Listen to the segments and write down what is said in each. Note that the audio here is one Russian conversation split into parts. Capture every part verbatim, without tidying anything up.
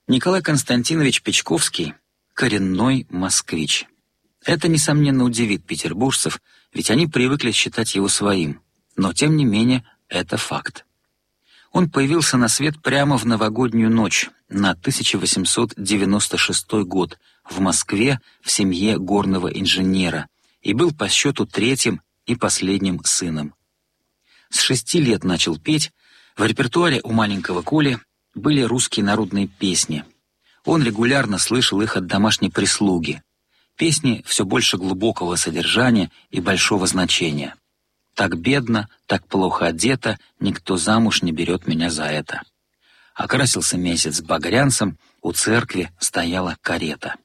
Николай Константинович Печковский — коренной москвич. Это, несомненно, удивит петербуржцев, ведь они привыкли считать его своим, но, тем не менее, это факт. Он появился на свет прямо в новогоднюю ночь на тысяча восемьсот девяносто шестой год в Москве в семье горного инженера и был по счету третьим и последним сыном. С шести лет начал петь. В репертуаре у маленького Коли были русские народные песни. Он регулярно слышал их от домашней прислуги. Песни все больше глубокого содержания и большого значения. «Так бедно, так плохо одета, никто замуж не берет меня за это». Окрасился месяц багрянцем, у церкви стояла карета.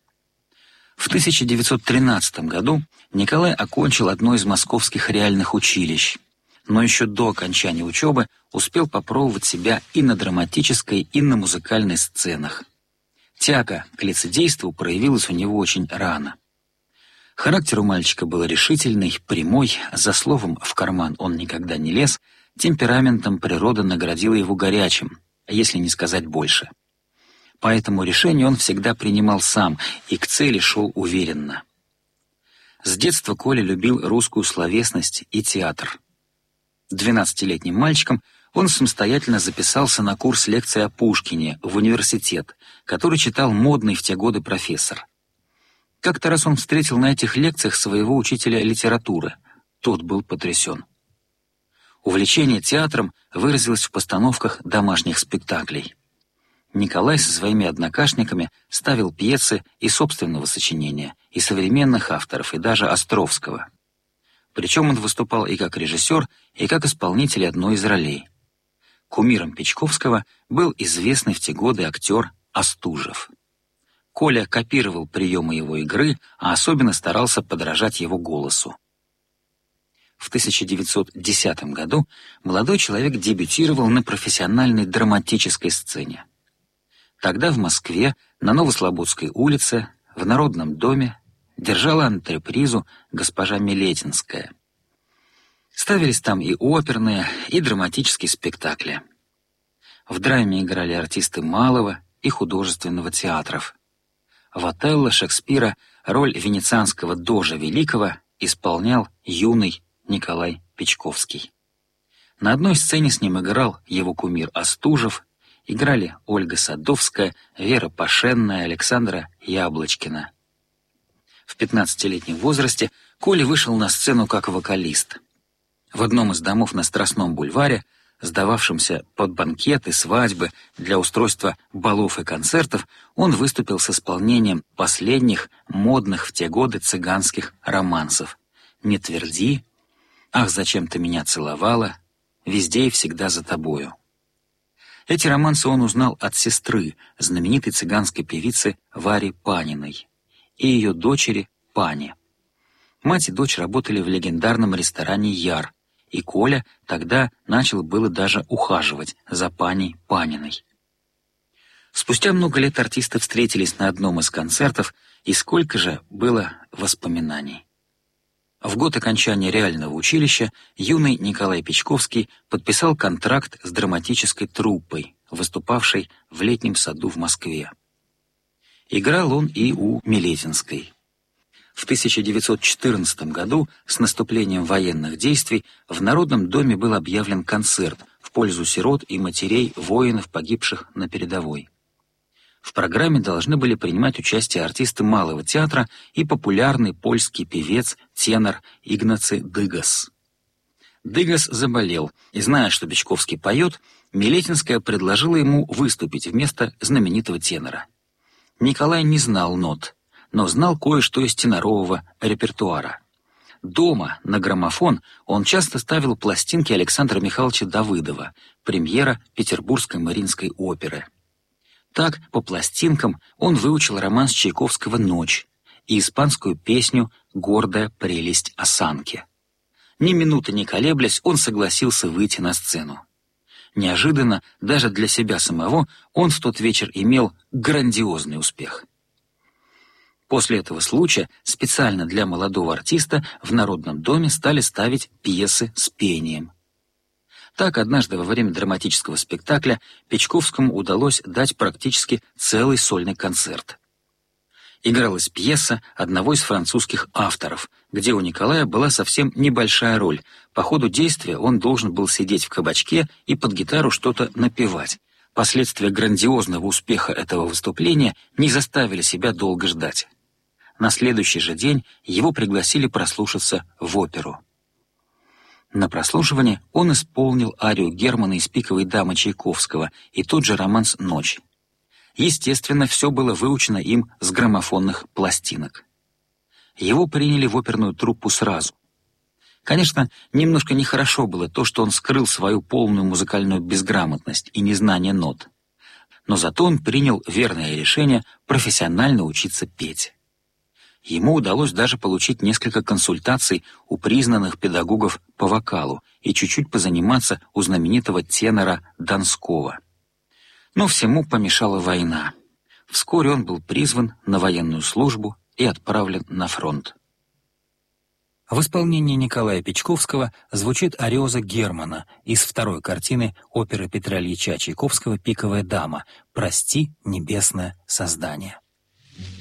В тысяча девятьсот тринадцатом году Николай окончил одно из московских реальных училищ, но еще до окончания учебы успел попробовать себя и на драматической, и на музыкальной сценах. Тяга к лицедейству проявилась у него очень рано. Характер у мальчика был решительный, прямой, за словом в карман он никогда не лез, темпераментом природа наградила его горячим, если не сказать больше. Поэтому решение он всегда принимал сам и к цели шел уверенно. С детства Коля любил русскую словесность и театр. Двенадцатилетним мальчиком он самостоятельно записался на курс лекций о Пушкине в университет, который читал модный в те годы профессор. Как-то раз он встретил на этих лекциях своего учителя литературы. Тот был потрясен. Увлечение театром выразилось в постановках домашних спектаклей. Николай со своими однокашниками ставил пьесы и собственного сочинения, и современных авторов, и даже Островского. Причем он выступал и как режиссер, и как исполнитель одной из ролей. Кумиром Печковского был известный в те годы актер Остужев. Коля копировал приемы его игры, а особенно старался подражать его голосу. В тысяча девятьсот десятом году молодой человек дебютировал на профессиональной драматической сцене. Тогда в Москве, на Новослободской улице, в Народном доме, держала антрепризу госпожа Милетинская. Ставились там и оперные, и драматические спектакли. В драме играли артисты малого и художественного театров. В «Отелло» Шекспира роль венецианского дожа Великого исполнял юный Николай Печковский. На одной сцене с ним играл его кумир Остужев, играли Ольга Садовская, Вера Пашенная, Александра Яблочкина. В пятнадцатилетнем возрасте Коля вышел на сцену как вокалист. В одном из домов на Страстном бульваре, сдававшемся под банкеты, свадьбы, для устройства балов и концертов, он выступил с исполнением последних модных в те годы цыганских романсов «Не тверди», «Ах, зачем ты меня целовала», «Везде и всегда за тобою». Эти романсы он узнал от сестры, знаменитой цыганской певицы Вари Паниной, и ее дочери Пани. Мать и дочь работали в легендарном ресторане «Яр», и Коля тогда начал было даже ухаживать за Паней Паниной. Спустя много лет артисты встретились на одном из концертов, и сколько же было воспоминаний. В год окончания реального училища юный Николай Печковский подписал контракт с драматической труппой, выступавшей в Летнем саду в Москве. Играл он и у Милетинской. В тысяча девятьсот четырнадцатом году, с наступлением военных действий, в Народном доме был объявлен концерт в пользу сирот и матерей воинов, погибших на передовой. В программе должны были принимать участие артисты малого театра и популярный польский певец, тенор Игнаций Дыгас. Дыгас заболел, и, зная, что Печковский поет, Милетинская предложила ему выступить вместо знаменитого тенора. Николай не знал нот, но знал кое-что из тенорового репертуара. Дома, на граммофон, он часто ставил пластинки Александра Михайловича Давыдова, премьера Петербургской Мариинской оперы. Так, по пластинкам он выучил романс Чайковского «Ночь» и испанскую песню «Гордая прелесть осанки». Ни минуты не колеблясь, он согласился выйти на сцену. Неожиданно, даже для себя самого, он в тот вечер имел грандиозный успех. После этого случая специально для молодого артиста в Народном доме стали ставить пьесы с пением. Так, однажды во время драматического спектакля Печковскому удалось дать практически целый сольный концерт. Игралась пьеса одного из французских авторов, где у Николая была совсем небольшая роль. По ходу действия он должен был сидеть в кабачке и под гитару что-то напевать. Последствия грандиозного успеха этого выступления не заставили себя долго ждать. На следующий же день его пригласили прослушаться в оперу. На прослушивании он исполнил арию Германа из «Пиковой дамы» Чайковского и тот же романс «Ночь». Естественно, все было выучено им с граммофонных пластинок. Его приняли в оперную труппу сразу. Конечно, немножко нехорошо было то, что он скрыл свою полную музыкальную безграмотность и незнание нот. Но зато он принял верное решение профессионально учиться петь. Ему удалось даже получить несколько консультаций у признанных педагогов по вокалу и чуть-чуть позаниматься у знаменитого тенора Донского. Но всему помешала война. Вскоре он был призван на военную службу и отправлен на фронт. В исполнении Николая Печковского звучит ариоза Германа из второй картины оперы Петра Ильича Чайковского «Пиковая дама» «Прости, небесное создание».